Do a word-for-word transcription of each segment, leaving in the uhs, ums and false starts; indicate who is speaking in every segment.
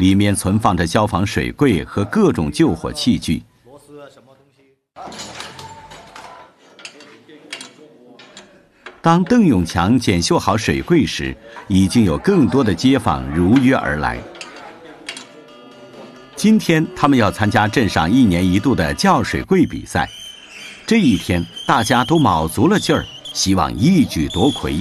Speaker 1: 里面存放着消防水柜和各种救火器具。当邓永强检修好水柜时，已经有更多的街坊如约而来。今天他们要参加镇上一年一度的叫水柜比赛，这一天大家都卯足了劲儿，希望一举夺魁。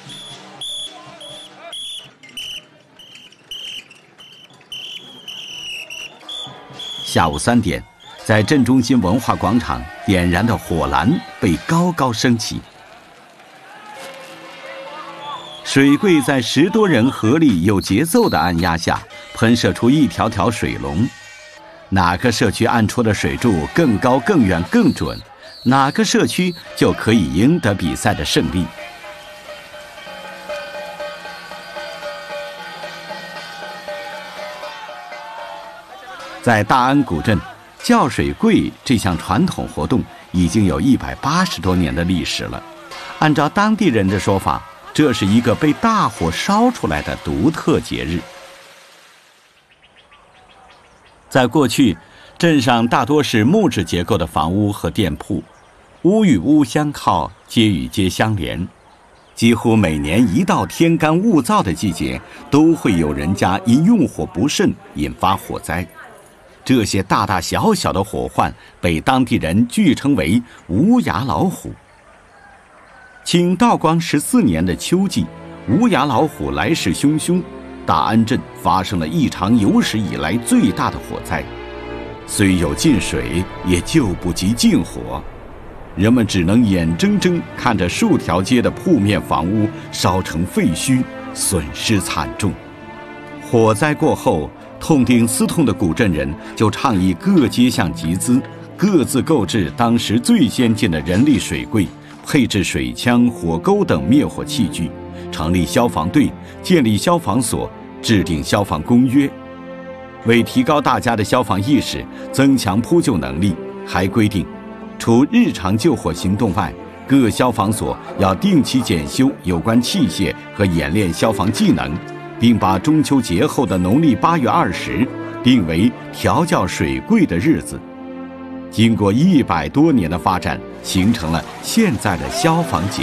Speaker 1: 下午三点，在镇中心文化广场点燃的火蓝被高高升起，水柜在十多人合力有节奏的按压下，喷射出一条条水龙。哪个社区按出的水柱更高、更远、更准，哪个社区就可以赢得比赛的胜利。在大安古镇，叫水柜这项传统活动已经有一百八十多年的历史了。按照当地人的说法，这是一个被大火烧出来的独特节日。在过去，镇上大多是木质结构的房屋和店铺，屋与屋相靠，街与街相连。几乎每年一到天干物燥的季节，都会有人家因用火不慎引发火灾。这些大大小小的火患被当地人据称为无牙老虎。清道光十四年的秋季，无牙老虎来势汹汹，大安镇发生了一场有史以来最大的火灾。虽有进水，也救不及进火，人们只能眼睁睁看着数条街的铺面房屋烧成废墟，损失惨重。火灾过后，痛定思痛的古镇人就倡议各街巷集资，各自购置当时最先进的人力水柜，配置水枪、火钩等灭火器具，成立消防队，建立消防所，制定消防公约。为提高大家的消防意识，增强扑救能力，还规定，除日常救火行动外，各消防所要定期检修有关器械和演练消防技能，并把中秋节后的农历八月二十定为调教水柜的日子。经过一百多年的发展，形成了现在的消防节。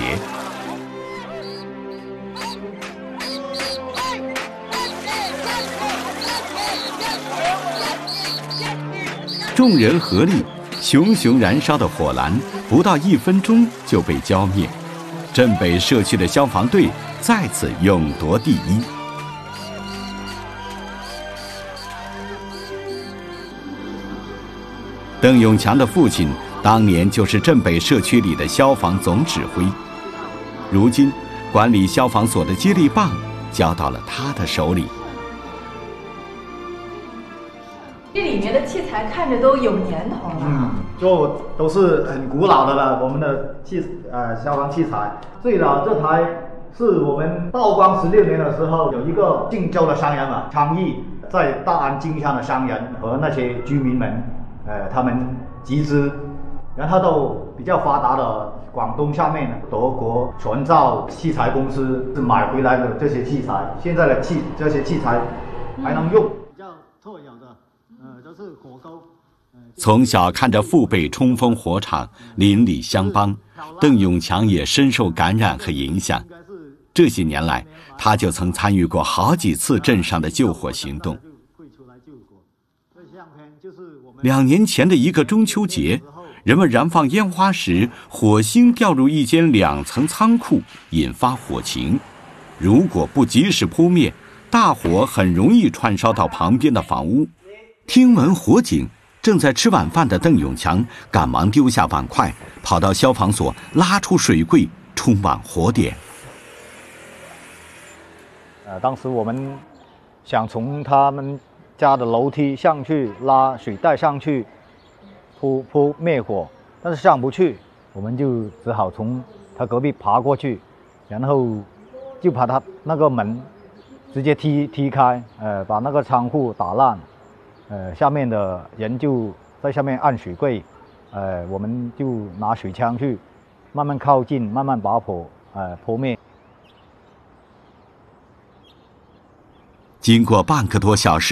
Speaker 1: 众人合力，熊熊燃烧的火蓝不到一分钟就被浇灭。镇北社区的消防队再次勇夺第一。邓永强的父亲当年就是镇北社区里的消防总指挥，如今管理消防所的接力棒交到了他的手里。
Speaker 2: 这里面的器材看着都有年头了，
Speaker 3: 嗯，就都是很古老的了。我们的器呃消防器材，最老这台是我们道光十六年的时候，有一个晋州的商人嘛，昌邑在大安经商的商人和那些居民们，呃，他们集资，然后到比较发达的广东下面德国全造器材公司是买回来的这些器材，现在的器这些器材还能用。比较特有的。呃，这是火钩。
Speaker 1: 从小看着父辈冲锋火场，邻里相帮，邓永强也深受感染和影响。这些年来，他就曾参与过好几次镇上的救火行动。两年前的一个中秋节，人们燃放烟花时，火星掉入一间两层仓库，引发火情。如果不及时扑灭，大火很容易串烧到旁边的房屋。听闻火警，正在吃晚饭的邓永强赶忙丢下碗筷，跑到消防所拉出水柜，冲往火点。
Speaker 3: 呃，当时我们想从他们家的楼梯上去拉水带上去扑扑灭火，但是上不去，我们就只好从他隔壁爬过去，然后就把他那个门直接踢踢开，呃，把那个仓库打烂。呃，下面的人就在下面按水柜，呃，我们就拿水枪去慢慢靠近，慢慢把火呃扑灭。
Speaker 1: 经过半个多小时。